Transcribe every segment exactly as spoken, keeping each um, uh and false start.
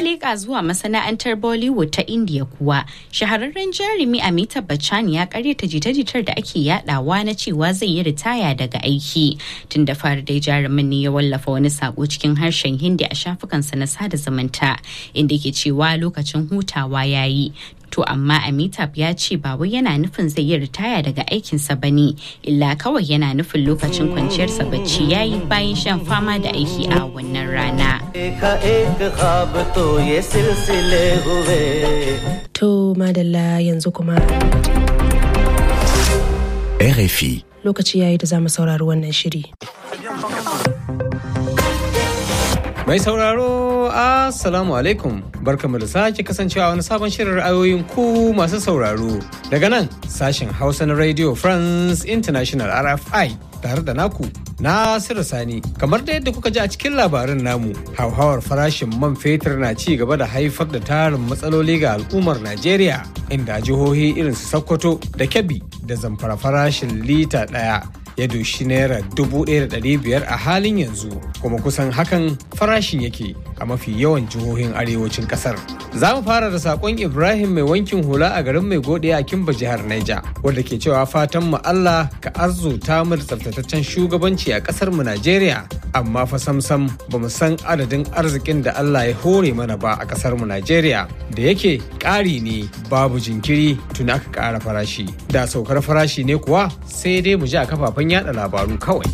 leƙa zuwa masana'antar Bollywood ta India kuwa, shahararren jarumi Amitabh Bachchan ya karyata jita-jitar da ake yadawa na cewa zai yi ritaya daga aiki. Tun da fari dai jarumin ne ya wallafa wani sako cikin harshen Hindi a shafukansa na sada zumunta, inda ke cewa lokacin hutawa ya yi. To amma Amitabh ya ce ba wai yana nufin zai yi ritaya daga aikinsa ba ne, illa kawai yana nufin lokacin kwanciyarsa bacci ya yi bayan shan fama da aiki a wannan rana. To madalla yanzu kuma R F I. Lokaci yayi da zamu saurari wannan shiri. Mai sauraro, Assalamu alaikum. Barkamu da sake kasancewa wani sabon shirin ra'ayoyin ku masu sauraro. Daga nan sashen Hausa na Radio France International R F I tare da naku Nasiru Sani. Kamar da yadda kuka ji a cikin labarin namu, hauhawar farashin man fetur na ci gaba da haifar da tarin matsaloli ga al'ummar Najeriya, inda jihohi irin su Sokoto da Kebbi da Zamfara farashin lita ɗaya ya doshi naira dubu ɗaya da ɗari biyar a halin yanzu, kuma kusan hakan farashin yake a mafi yawan jihohin arewacin ƙasar. Za mu fara da saƙon Ibrahim mai wankin hula a garin Mai Gode a Kimba jihar Niger, wanda ke cewa fatan mu Allah ka arzuta mu da tsaftataccen shugabanci a ƙasar mu Najeriya, amma fa samsam ba mu san adadin arzikin da Allah ya hore mana ba a ƙasar mu Najeriya, da yake ƙari ne babu jinkiri tuni aka ƙara farashi. Da saukar farashi ne kuwa sai dai mu ji a kafafen yada labaru kawai.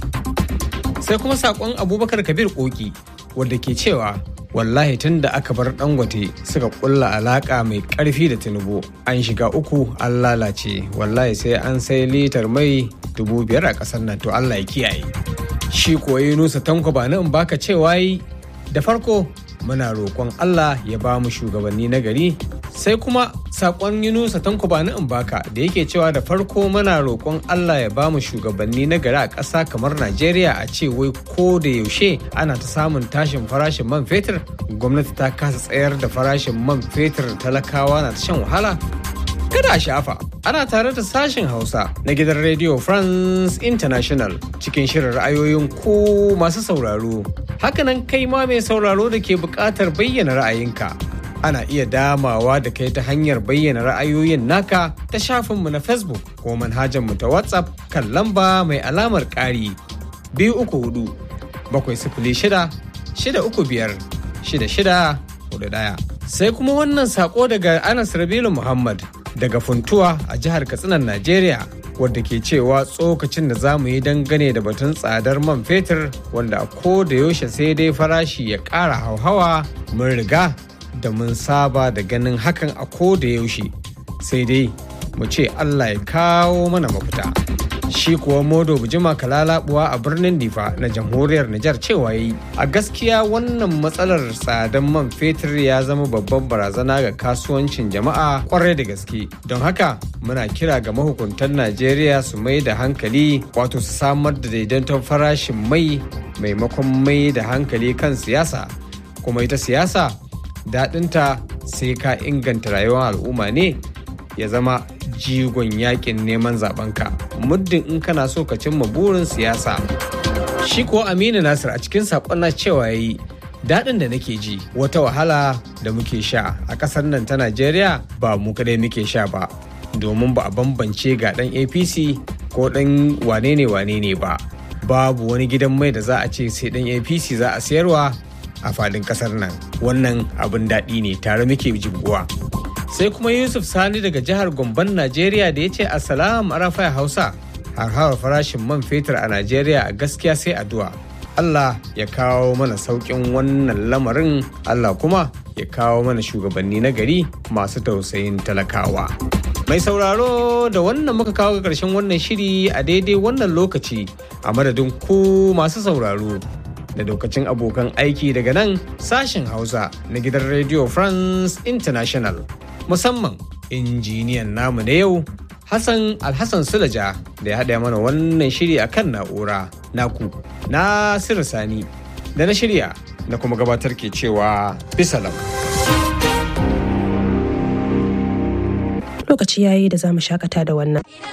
Sai kuma sakon Abubakar Kabir Koki wanda ke cewa wallahi tun da aka bar Dangote suka kulla alaka mai karfi da Tinubu, an shiga uku an lalace. Wallahi sai an sai litar mai dubu biyar a kasar nan, to Allah ya kiyaye. Shi koyi Nusa Tanko ba in baka cewa yi da farko muna roƙon Allah ya ba mu shugabanni na gari. Sai kuma sakon Yunusa Tanko ba in baka da yake cewa da farko muna roƙon Allah ya ba mu shugabanni na gari a ƙasa kamar Najeriya, a ce wai ko da yaushe ana ta samun tashin farashin man fetur, gwamnati ta kasa tsayar da farashin man fetur, talakawa na ta shan wahala. Kada a shafa, ana tare da sashen Hausa na gidan Radio France International cikin shirin ra'ayoyin ku masu sauraro. Hakanan kai ma mai sauraro da ke buƙatar bayyana ra'ayinka. Ana iya damawa da kai ta hanyar bayyana ra'ayoyin naka ta shafinmu na Facebook ko manhajarmu ta WhatsApp kan lamba mai alamar ƙari biyu uku hudu bakwai sifili shida shida uku biyar shida shida hudu ɗaya. Sai kuma wannan sako daga Anas Rabilu Muhammad daga Funtuwa a jihar Katsinan Najeriya, wadda ke cewa tsokacin da za mu yi dangane da batun tsadar man fetur, wanda a ko da yaushe sai dai farashi ya ƙara hauhawa, mun riga da mun saba da ganin hakan a ko da yaushe, sai dai mu ce Allah ya kawo mana mafita. Shi kuwa Modo Bujima Kalalabuwa a birnin Difa na jamhuriyar Nijar cewa yi, a gaskiya wannan matsalar tsadan man fetur ya zama babban barazana ga kasuwancin jama'a kwarai da gaske. Don haka muna kira ga mahukuntan Najeriya su mai da hankali, wato su samar da daidaiton farashin mai maimakon mai da hankali kan siyasa. Kuma ita siyasa daɗinta sai ka inganta rayuwar al'umma ne ya zama jigon yakin neman zabenka, muddin in kana so ka cimma burin siyasa. Shi ko Aminu Nasir a cikin saƙon na cewa yayi, daɗin da nake ji wata wahala da muke sha a ƙasar nan ta Najeriya ba mu kadai muke sha ba, domin ba a bambance ga ɗan A P C ko ɗan wane ne wane ne ba. Babu wani gidan mai da za a ce sai ɗan A P C za a sayarwa a fadin ƙasar nan. Wannan abin daɗi ne, tare muke jibguwa. Sai kuma Yusuf Sani daga jihar Gomban Najeriya da ya ce Assalamu Arafai Hausa, harhawar farashin man fetur a Najeriya a gaskiya sai addu'a. Allah ya kawo mana sauƙin wannan lamarin, Allah kuma ya kawo mana shugabanni na gari masu tausayin talakawa. Mai sauraro, da wannan muka kawo ga ƙarshen wannan shiri a daidai wannan lokaci, a madadin ku masu sauraro da daukacin abokan aiki daga nan sashen Hausa na gidan Radio France International. Musamman injiniyan namu na yau Hassan Alhassan Sulaja da ya haɗa mana wannan shiri a kan na'ura. Naku Nasiru Sani da na shirya na kuma gabatar ke cewa bisalam. Lokaci yayi da za mu shakata da wannan.